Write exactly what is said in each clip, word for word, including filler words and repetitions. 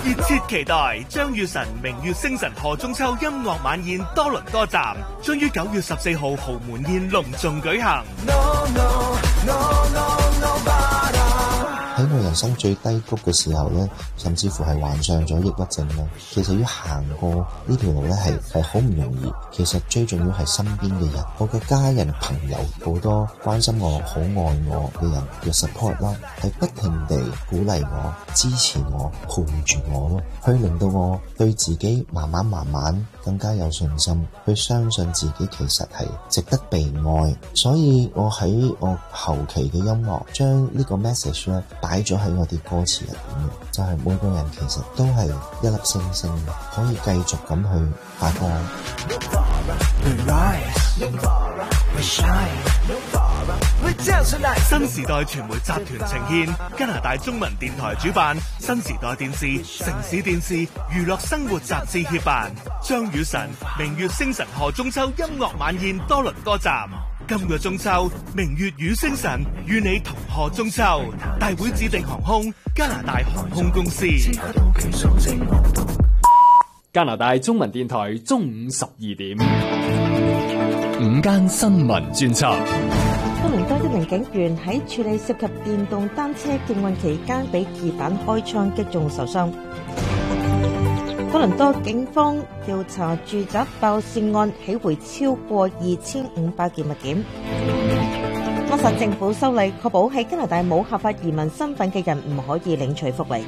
熱切期待張雨晨明月星辰賀中秋音樂晚宴多倫多站，將於九月十四號豪門宴隆重舉行。No, no, no, no, no, 喺我人生最低谷嘅時候呢，甚至乎係患上咗抑鬱症啦。其實要行過呢條路呢，係係好唔容易。其實最重要係身邊嘅人，我嘅家人朋友，好多關心我、好愛我嘅人嘅 support 啦，係不停地鼓勵我、支持我、陪住我咯，去令到我對自己慢慢慢慢更加有信心，去相信自己其實係值得被愛。所以我喺我後期嘅音樂將呢個 message 咧擺咗喺我啲歌詞入邊，就係每個人其實都係一粒星星，可以繼續咁去發光。 新時代傳媒集團呈現，加拿大中文電台主辦，新時代電視、城市電視、娛樂生活雜誌協辦，張雨晨明月星辰賀中秋音樂晚宴多倫多站。今個中秋，明月與星辰與你同賀中秋。大會指定航空加拿大航空公司。 加拿大中文電台中午十二點，午間新聞專輯。 多倫多一名警員喺處理涉及電動單車競案期間，俾疑犯開槍擊中受傷。多倫多警方調查住宅爆竊案，起回超過二千五百件物件。安省政府修例，確保喺加拿大冇合法移民身份嘅人唔可以領取福利。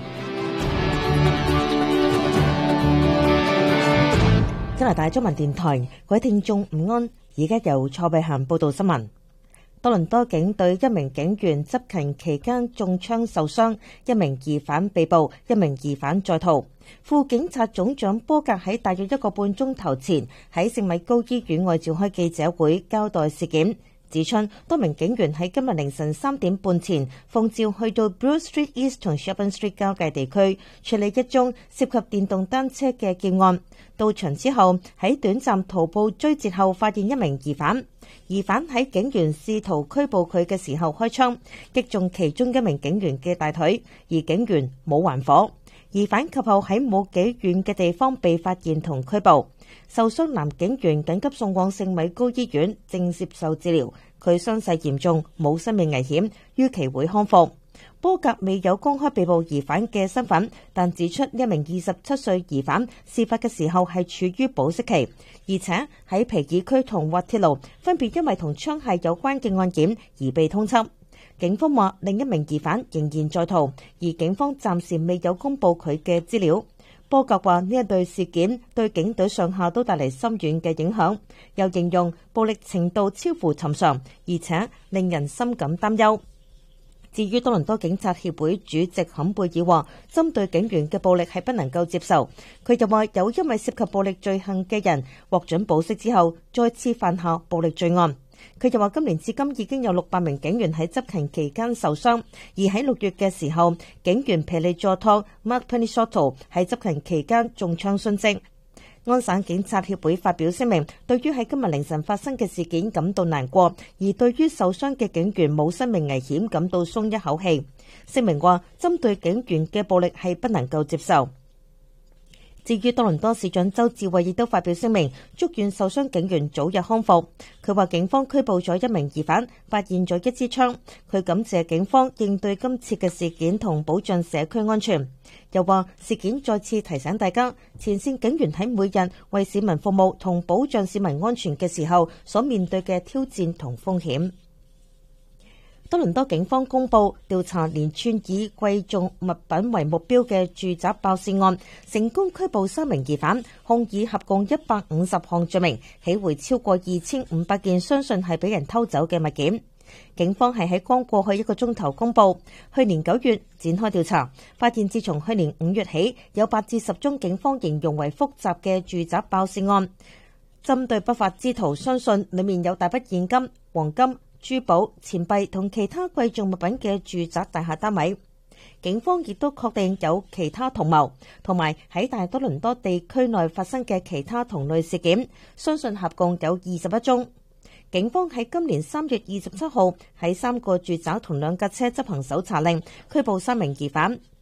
加拿大中文電台，各位聽眾午安，而家由蔡慧嫻報道新聞。多倫多警隊一名警員執勤期間中槍受傷，一名疑犯被捕，一名疑犯在逃。副警察總長波格喺大約一個半鐘頭前喺聖米高醫院外召開記者會交代事件，指出多名警員喺今日凌晨三點半前奉召去到 Bloor Street East 同 Sherbourne Street 交界地區處理一宗涉及電動單車嘅劫案。到場之後，喺短暫徒步追截後發現一名疑犯，疑犯喺警員試圖拘捕佢嘅時候開槍，擊中其中一名警員嘅大腿，而警員冇還火。疑犯及後喺冇幾遠嘅地方被發現同拘捕。受傷男警員緊急送往聖米高醫院，正接受治療。佢傷勢嚴重，冇生命危險，預期會康復。波格未有公開被捕疑犯嘅身份，但指出一名二十七歲疑犯事發嘅時候係處於保釋期，而且喺皮爾區同滑鐵盧分別因為同槍械有關嘅案件而被通緝。警方話另一名疑犯仍然在逃，而警方暫時未有公布佢嘅資料。波格話呢一對事件對警隊上下都帶嚟深遠嘅影響，又形容暴力程度超乎尋常，而且令人深感擔憂。至於多倫多警察協會主席坎貝爾話，針對警員嘅暴力係不能夠接受。佢又話有因為涉及暴力罪行嘅人獲准保釋之後，再次犯下暴力罪案。佢又話今年至今已經有六百名警員喺執勤期間受傷，而喺六月嘅時候，警員皮利佐托 Mark Penisotto 喺執勤期間中槍殉職。安省警察協會發表聲明，對於喺今日凌晨發生嘅事件感到難過，而對於受傷嘅警員冇生命危險感到鬆一口氣。聲明話，針對警員嘅暴力係不能夠接受。至於多倫多市長周志偉亦都發表聲明，祝願受傷警員早日康復。佢話警方拘捕咗一名疑犯，發現咗一支槍。佢感謝警方應對今次嘅事件同保障社區安全。又話事件再次提醒大家，前線警員喺每日為市民服務同保障市民安全嘅時候所面對嘅挑戰同風險。多倫多警方公布調查連串以貴重物品為目標嘅住宅爆竊案，成功拘捕三名疑犯，控以合共一百五十項罪名，起回超過二千五百件相信係俾人偷走嘅物件。警方係喺剛過去一個鐘頭公布，去年九月展開調查，發現自從去年五月起，有八至十宗警方形容為複雜嘅住宅爆竊案，針對不法之徒相信裡面有大筆現金、黃金、珠寶、錢幣同其他貴重物品嘅住宅大廈單位。警方亦都確定有其他同謀，同埋喺大多倫多地區內發生嘅其他同類事件，相信合共有二十一宗。警方喺今年三月二十七號喺三個住宅同兩架車執行搜查令，拘捕三名疑犯。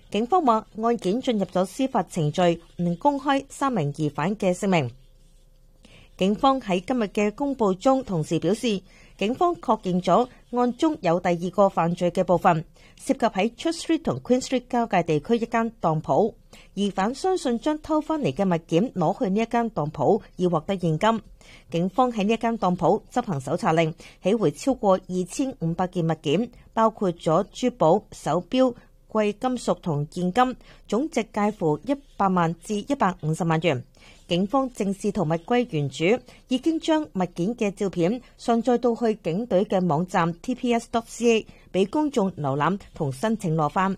警方話案件進入咗司法程序，唔公開三名疑犯嘅姓名。警方喺今日嘅公佈中同時表示，警方確認咗案中有第二個犯罪嘅部分，涉及喺 Church Street 同 Queen Street 交界地區一間當鋪。疑犯相信將偷翻嚟嘅物件攞去呢一間當鋪，以獲得現金。警方喺呢一間當鋪執行搜查令，起回超過二千五百件物件，包括咗珠寶、手錶、貴金屬同現金，總值介乎一百萬至一百五十萬元。警方正視同物歸原主，已經將物件嘅照片上載到去警隊嘅網站 T P S dot C A， 俾公眾瀏覽同申請攞翻。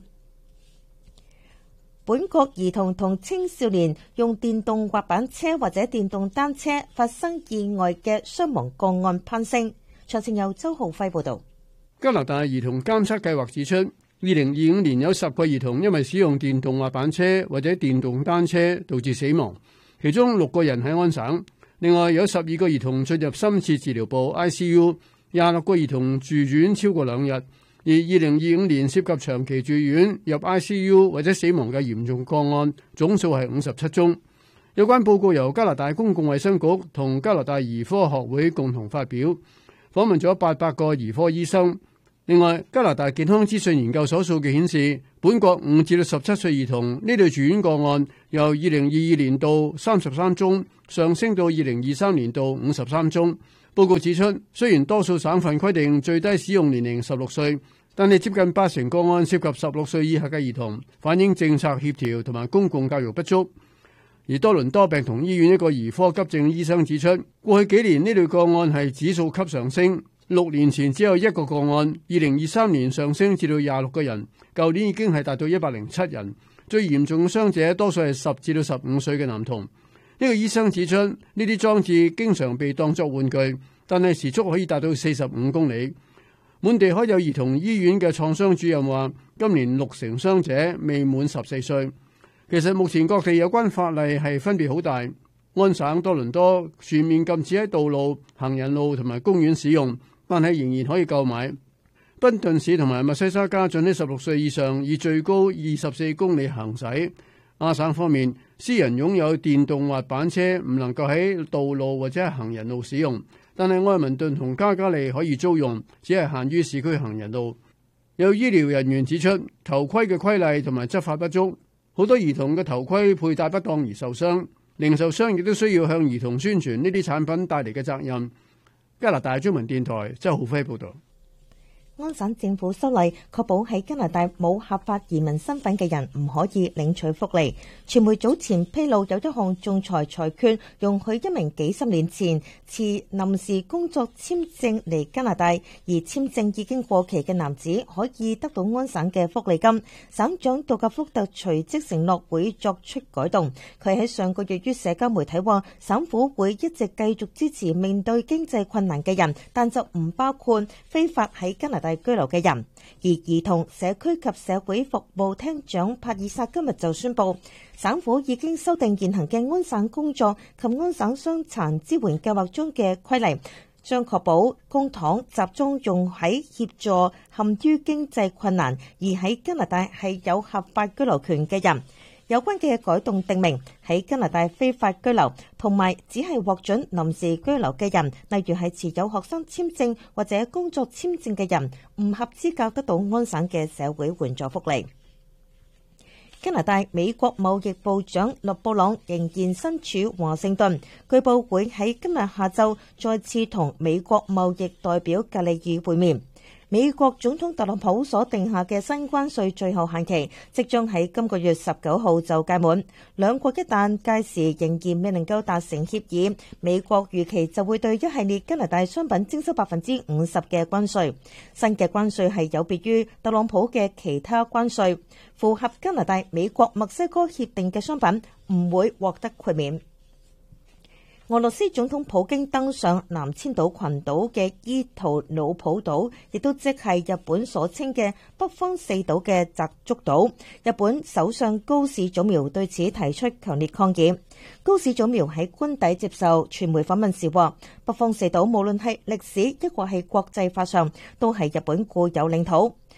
本國兒童同青少年用電動滑板車或者電動單車發生意外嘅傷亡個案攀升。詳情由周浩輝報導。 加拿大兒童監測計劃指出，二零二五年有十個兒童因為使用電動滑板車或者電動單車導致死亡，其中六個人喺安省。另外有十二個兒童進入深切治療部 I C U， 廿六個兒童住院超過兩日。而二零二五年涉及長期住院、入 I C U 或者死亡嘅嚴重個案總數係五十七宗。有關報告由加拿大公共衛生局同加拿大兒科學會共同發表，訪問咗八百個兒科醫生。另外，加拿大健康資訊研究所數據顯示，本國五至到十七歲兒童呢類住院個案由二零二二年度三十三宗上升到二零二三年度五十三宗。報告指出，雖然多數省份規定最低使用年齡十六歲，但係接近八成個案涉及十六歲以下嘅兒童，反映政策協調同埋公共教育不足。而多倫多病童醫院一個兒科急症醫生指出，過去幾年呢類個案係指數級上升，六年前只有一個個案，二零二三年上升至到廿六個人，舊年已經係達到一百零七人。最嚴重嘅傷者多數係十至到十五歲嘅男童。呢個醫生指出，呢啲裝置經常被當作玩具，但係時速可以達到四十五公里。滿地可有兒童醫院嘅創傷主任話，今年六成傷者未滿十四歲。其實目前各地有關法例係分別好大。安省多倫多全面禁止喺道路、行人路同埋公園使用，但係仍然可以購買。賓頓市同埋密西沙加准喺十六歲以上以最高二十四公里行駛。亞省方面，私人擁有電動滑板車唔能夠喺道路或者係行人路使用，但係愛民頓同加加利可以租用，只係限於市區行人路。有醫療人員指出，頭盔嘅規例同埋執法不足，好多兒童嘅頭盔佩戴不當而受傷。零售商亦都需要向兒童宣傳呢啲產品帶嚟嘅責任。加拿大中文電台周浩輝報導。 安省政府修例，確保喺加拿大冇合法移民身份嘅人唔可以領取福利。傳媒早前披露有一項仲裁裁決，容許一名幾十年前持臨時工作簽證嚟加拿大，而簽證已經過期嘅男子可以得到安省嘅福利金。省長杜格福特隨即承諾會作出改動。佢喺上個月於社交媒體話，省府會一直繼續支持面對經濟困難嘅人，但就唔包括非法喺加拿大居留嘅人。而兒童社區及社會服務廳長帕爾薩今日就宣布，省府已經修訂現行嘅安省工作及安省傷殘支援計劃中嘅規例，將確保公帑集中用喺協助陷於經濟困難而喺加拿大係有合法居留權嘅人。有關嘅改動訂明，喺加拿大非法居留同埋只係獲准臨時居留嘅人，例如係持有學生簽證或者工作簽證嘅人，唔合資格得到安省嘅社會援助福利。加拿大美國貿易部長勒布朗仍然身處華盛頓，據報會喺今日下晝再次同美國貿易代表格里爾會面。美國總統特朗普所定下嘅新關稅最後限期即將喺今個月十九號就屆滿，兩國一旦屆時仍然未能夠達成協議，美國預期就會對一系列加拿大商品徵收百分之五十嘅關稅。新嘅關稅係有別於特朗普嘅其他關稅，符合加拿大、美國、墨西哥協定嘅商品唔會獲得豁免。俄羅斯總統普京登上南千島群島嘅伊圖魯普島，亦都即係日本所稱嘅北方四島嘅澤竹島。日本首相高市早苗對此提出強烈抗議。高市早苗喺官邸接受傳媒訪問時話，北方四島無論係歷史抑或係國際法上，都係日本固有領土。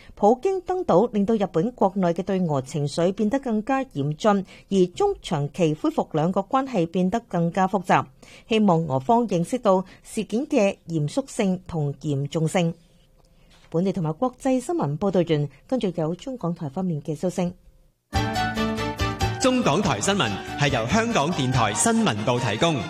普京登島令到日本國內嘅對俄情緒變得更加嚴峻，而中長期恢復兩國關係變得更加複雜。希望俄方認識到事件嘅嚴肅性同嚴重性。本地同埋國際新聞報道完，跟住有中港台方面嘅消息。 中港台新聞係由香港電台新聞部提供。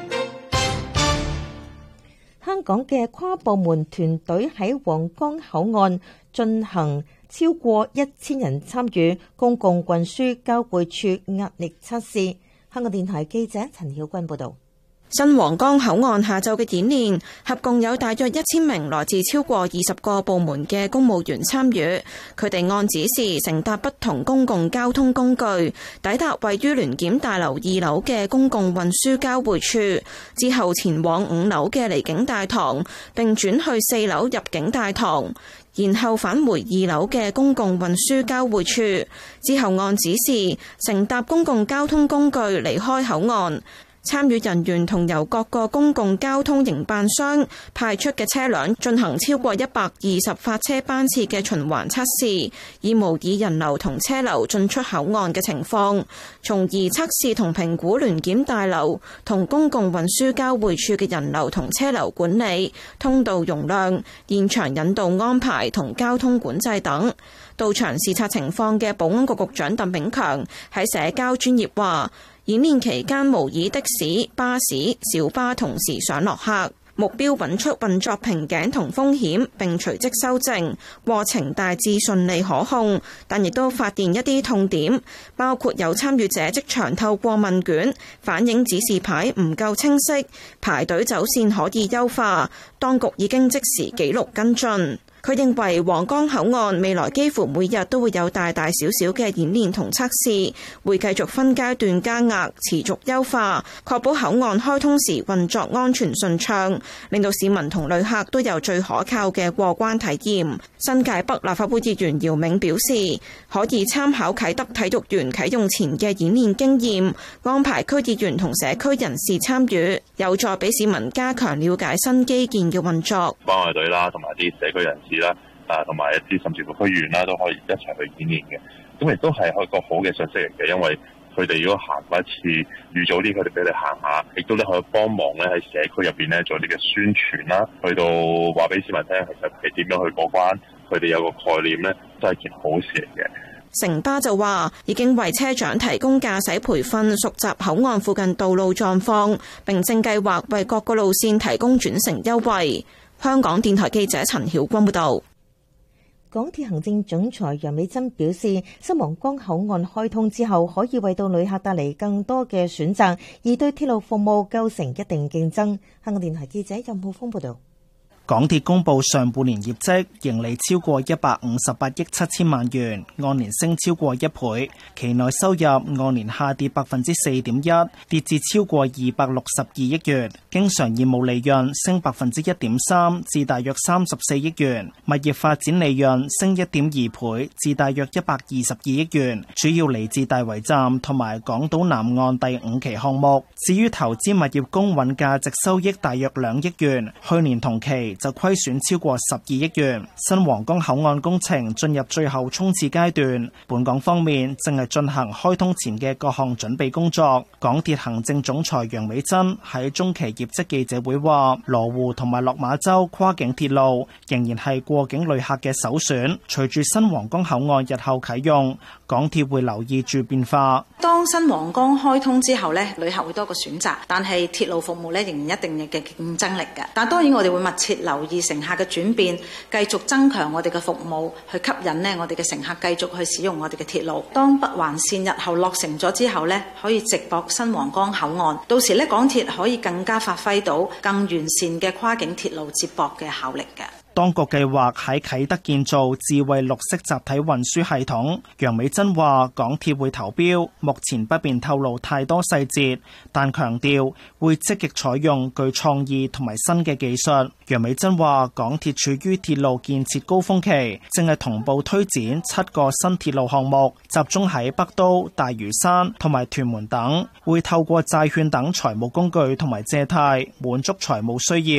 香港嘅跨部門團隊喺皇崗口岸進行超過一千人參與公共運輸交匯處壓力測試。香港電台記者陳曉君報道。 新皇崗口岸下晝嘅演練，合共有大約一千名來自超過二十個部門嘅公務員參與。佢哋按指示乘搭不同公共交通工具，抵達位於聯檢大樓二樓嘅公共運輸交匯處，之後前往五樓嘅離境大堂，並轉去四樓入境大堂，然後返回二樓嘅公共運輸交匯處，之後按指示乘搭公共交通工具離開口岸。參與人員同由各個公共交通營辦商派出嘅車輛進行超過一百二十發車班次嘅循環測試，以模擬人流同車流進出口岸嘅情況，從而測試同評估聯檢大樓同公共運輸交匯處嘅人流同車流管理、通道容量、現場引導安排同交通管制等。到場視察情況嘅保安局局長鄧炳強喺社交專頁話，演練期間模擬的士、巴士、小巴同時上落客，目標揾出運作瓶頸同風險，並隨即修正，過程大致順利可控，但亦都發現一啲痛點，包括有參與者即場透過問卷反映指示牌唔夠清晰，排隊走線可以優化，當局已經即時記錄跟進。佢認為皇崗口岸未來幾乎每日都會有大大小小嘅演練同測試，會繼續分階段加壓，持續優化，確保口岸開通時運作安全順暢，令到市民同旅客都有最可靠嘅過關體驗。新界北立法會議員姚銘表示，可以參考啟德體育園啟用前嘅演練經驗，安排區議員同社區人士參與，有助俾市民加強了解新基建嘅運作。 幫我隊啦，同埋啲社區人士啦，啊，同埋一啲甚至乎區議員啦，都可以一齊去演練嘅。咁亦都係一個好嘅信息嚟嘅，因為佢哋如果行過一次，預早啲佢哋俾你行下，亦都咧可以幫忙咧喺社區入邊咧做啲嘅宣傳啦，去到話俾市民聽，其實係點樣去過關，佢哋有個概念咧，都係件好事嚟嘅。 城巴就話已經為車長提供駕駛培訓，熟習口岸附近道路狀況，並正計劃為各個路線提供轉乘優惠。香港電台記者陳曉君報道。 港鐵行政總裁楊美珍表示，新皇崗口岸開通之後，可以為到旅客帶嚟更多嘅選擇，而對鐵路服務構成一定競爭。香港電台記者任浩峰報道。 港鐵公布上半年業績，盈利超過一百五十八億七千萬元，按年升超過一倍。期內收入按年下跌百分之四點一，跌至超過二百六十二億元。經常業務利潤升百分之一點三，至大約三十四億元。物業發展利潤升一點二倍，至大約一百二十二億元，主要嚟自大圍站同埋港島南岸第五期項目。至於投資物業公允價值收益大約兩億元，去年同期就虧損超過十二億元。新皇崗口岸工程進入最後衝刺階段，本港方面正係進行開通前嘅各項準備工作。港鐵行政總裁楊美珍喺中期業績記者會話，羅湖同埋落馬洲跨境鐵路仍然係過境旅客嘅首選。隨住新皇崗口岸日後啟用，港鐵會留意住變化。 當新皇崗開通之後呢，旅客會多個選擇，但係鐵路服務呢仍然一定嘅競爭力嘅。但當然我哋會密切留意乘客嘅轉變，繼續增強我哋嘅服務，去吸引呢我哋嘅乘客繼續去使用我哋嘅鐵路。當北環線日後落成咗之後呢，可以直駁新皇崗口岸，到時呢港鐵可以更加發揮到更完善嘅跨境鐵路接駁嘅效力嘅。 當局計劃喺啟德建造智慧綠色集體運輸系統。楊美珍話港鐵會投標，目前不便透露太多細節，但強調會積極採用具創意同埋新嘅技術。楊美珍話港鐵處於鐵路建設高峰期，正係同步推展七個新鐵路項目，集中喺北都、大嶼山同埋屯門等，會透過債券等財務工具同埋借貸滿足財務需要。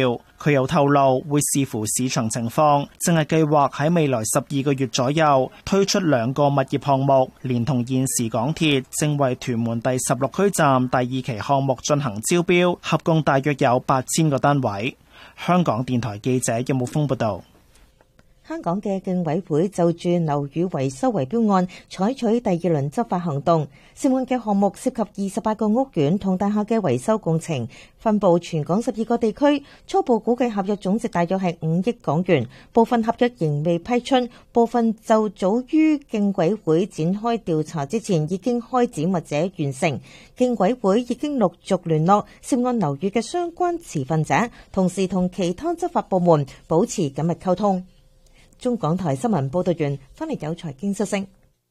佢又透露會視乎市場情況，正係計劃喺未來十二個月左右推出兩個物業項目，連同現時港鐵正為屯門第十六區站第二期項目進行招標，合共大約有八千個單位。香港電台記者任武峰報道。 香港嘅競委會就住樓宇維修圍標案採取第二輪執法行動，涉案嘅項目涉及二十八個屋苑同大廈嘅維修工程，分佈全港十二個地區，初步估計合約總值大約係五億港元，部分合約仍未批出，部分就早於競委會展開調查之前已經開展或者完成。競委會已經陸續聯絡涉案樓宇嘅相關持份者，同時同其他執法部門保持緊密溝通。中港台新聞報道完，翻嚟有財經消息。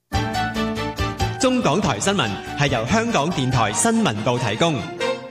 中港台新聞係由香港電台新聞部提供。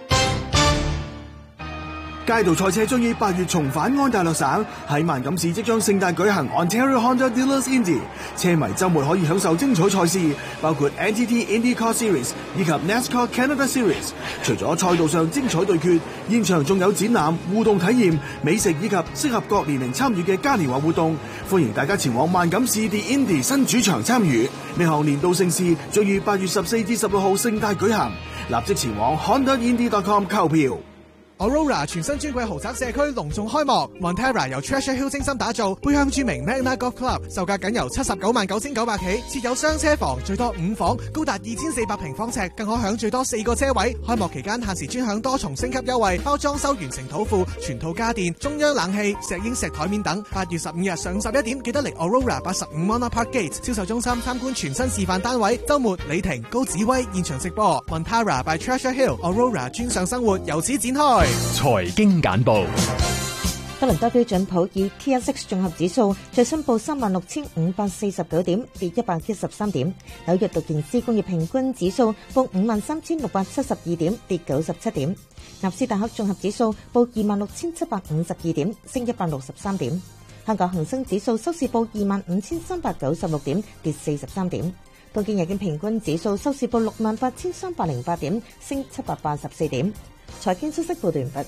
街道賽車將於八月重返安大略省，喺萬錦市即將盛大舉行 Ontario Honda Dealers Indy， 車迷周末可以享受精彩賽事，包括 N T T IndyCar Series 以及 NASCAR Canada Series。除咗賽道上精彩對決，現場仲有展覽、互動體驗、美食以及適合各年齡參與嘅嘉年華活動，歡迎大家前往萬錦市 The Indy 新主場參與。呢項年度盛事將於八月十四至十六號盛大舉行，立即前往 honda indy dot com 購票。 Aurora 全新尊貴豪宅社區隆重開幕 ，Montara 由 Treasure Hill 精心打造，背向著名 Magna Golf Club， 售價僅由七十九萬九千九百起，設有雙車房，最多五房，高達二千四百平方尺，更可享最多四個車位。開幕期間限時專享多重升級優惠，包裝修完成土庫、全套家電、中央冷氣、石英石台面等。八月十五日上午十一點，記得嚟 Aurora 八十五 Monarch Park Gate 銷售中心參觀全新示範單位。週末李婷、高子威現場直播 ，Montara by Treasure Hill Aurora 專上生活由此展開。 財經簡報。 多倫多標準普爾 T S X 綜合指數最新報三萬六千五百四十九點，跌一百一十三點。紐約道瓊斯工業平均指數報五萬三千六百七十二點，跌九十七點。納斯達克綜合指數報二萬六千七百五十二點，升一百六十三點。香港恒生指數收市報二萬五千三百九十六點，跌四十三點。東京日經平均指數收市報六萬八千三百零八點，升七百八十四點。財經消息報道完畢。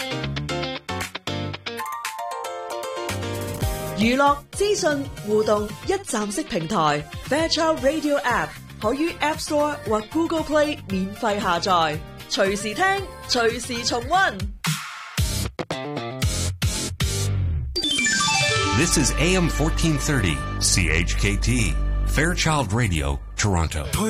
娛樂資訊互動一站式平台 Fairchild Radio App 可於 App Store 或 Google Play 免費下載，隨時聽，隨時重溫。 This is A M fourteen thirty C H K T Fairchild Radio Toronto。